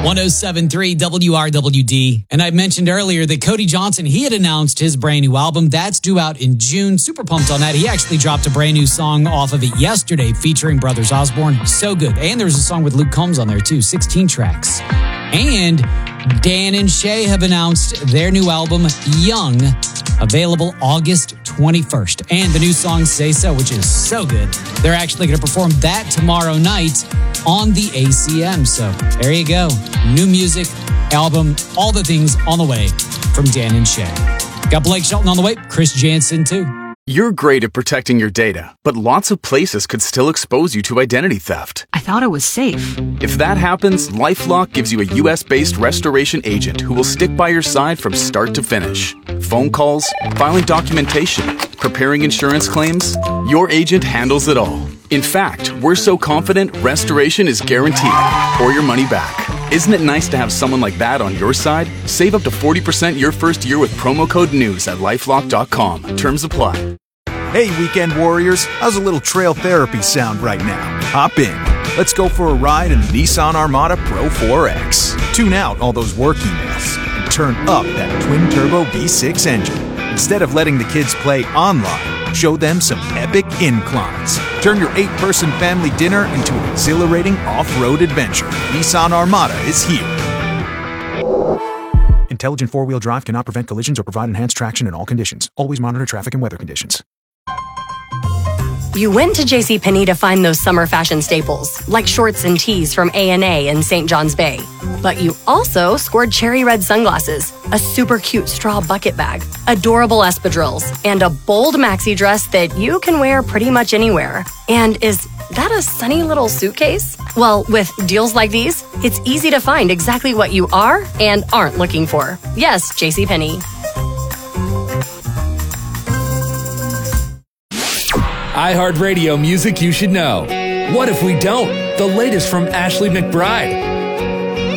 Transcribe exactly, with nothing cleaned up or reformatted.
one oh seven point three W R W D. And I mentioned earlier that Cody Johnson, he had announced his brand new album. That's due out in June. Super pumped on that. He actually dropped a brand new song off of it yesterday featuring Brothers Osborne. So good. And there's a song with Luke Combs on there too. sixteen tracks. And Dan and Shay have announced their new album, Young, available August twenty-first. And the new song, Say So, which is so good. They're actually going to perform that tomorrow night on the A C M. So there you go. New music, album, all the things on the way from Dan and Shay. Got Blake Shelton on the way, Chris Jansen too. You're great at protecting your data, but lots of places could still expose you to identity theft. I thought it was safe. If that happens, LifeLock gives you a U S-based restoration agent who will stick by your side from start to finish. Phone calls, filing documentation, preparing insurance claims, your agent handles it all. In fact, we're so confident restoration is guaranteed or your money back. Isn't it nice to have someone like that on your side? Save up to forty percent your first year with promo code NEWS at lifelock dot com. Terms apply. Hey, weekend warriors. How's a little trail therapy sound right now? Hop in. Let's go for a ride in the Nissan Armada Pro four X. Tune out all those work emails and turn up that twin-turbo V six engine. Instead of letting the kids play online, show them some epic inclines. Turn your eight-person family dinner into an exhilarating off-road adventure. Nissan Armada is here. Intelligent four-wheel drive cannot prevent collisions or provide enhanced traction in all conditions. Always monitor traffic and weather conditions. You went to JCPenney to find those summer fashion staples, like shorts and tees from A and A in Saint John's Bay. But you also scored cherry red sunglasses, a super cute straw bucket bag, adorable espadrilles, and a bold maxi dress that you can wear pretty much anywhere. And is that a sunny little suitcase? Well, with deals like these, it's easy to find exactly what you are and aren't looking for. Yes, JCPenney. iHeartRadio music you should know. What if we don't? The latest from Ashley McBryde.